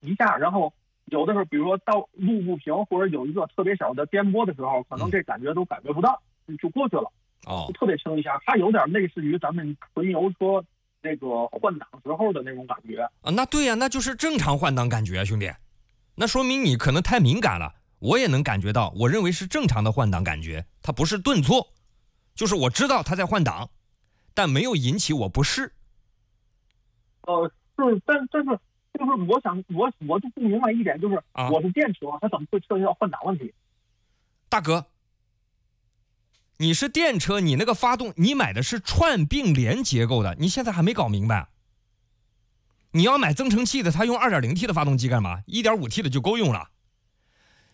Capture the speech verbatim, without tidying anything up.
一下，然后有的时候比如说到路不平或者有一个特别小的颠簸的时候，可能这感觉都感觉不到，就过去了。 哦， 就特别轻一下，它有点类似于咱们纯油车那个换挡时候的那种感觉啊。那对呀、啊，那就是正常换挡感觉啊，兄弟。那说明你可能太敏感了，我也能感觉到，我认为是正常的换挡感觉，它不是顿挫，就是我知道它在换挡，但没有引起我不适。 呃，是，但但是就是我想我我就不明白一点，就是、啊、我是电车，它怎么会涉及到换挡问题？ 大哥，你是电车，你那个发动你买的是串并联结构的，你现在还没搞明白？你要买增程器的，它用 二点零 T 的发动机干嘛？ 一点五 T 的就够用了。